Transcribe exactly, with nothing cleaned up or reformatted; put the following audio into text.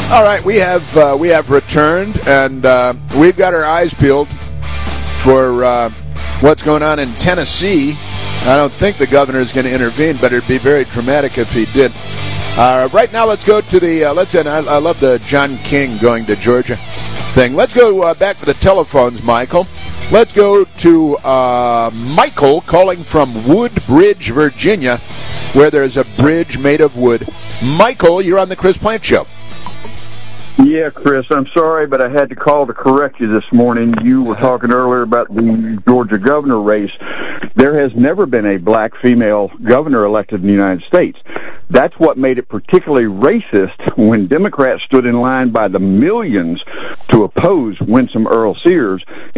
All right, we have uh, we have returned, and uh, we've got our eyes peeled for uh, what's going on in Tennessee. I don't think the governor is going to intervene, but it'd be very dramatic if he did. Uh, right now, let's go to the, uh, let's, and I, I love the John King going to Georgia thing. Let's go uh, back to the telephones, Michael. Let's go to uh, Michael calling from Woodbridge, Virginia, where there's a bridge made of wood. Michael, you're on the Chris Plante Show. Yeah, Chris, I'm sorry, but I had to call to correct you this morning. You were talking earlier about the Georgia governor race. There has never been a black female governor elected in the United States. That's what made it particularly racist when Democrats stood in line by the millions to oppose Winsome Earl Sears